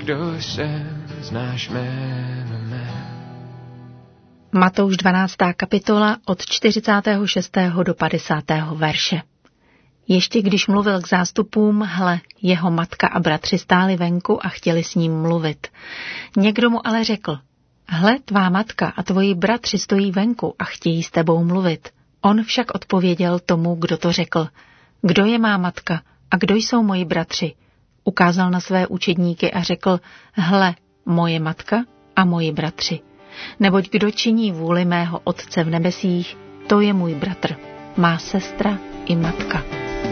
kdo jsem, znáš jméno mé. Matouš 12. kapitola od 46. do 50. verše. Ještě když mluvil k zástupům, hle, jeho matka a bratři stáli venku a chtěli s ním mluvit. Někdo mu ale řekl, hle, tvá matka a tvoji bratři stojí venku a chtějí s tebou mluvit. On však odpověděl tomu, kdo to řekl. Kdo je má matka a kdo jsou moji bratři? Ukázal na své učedníky a řekl, hle, moje matka a moji bratři. Neboť kdo činí vůli mého Otce v nebesích, to je můj bratr, má sestra i matka.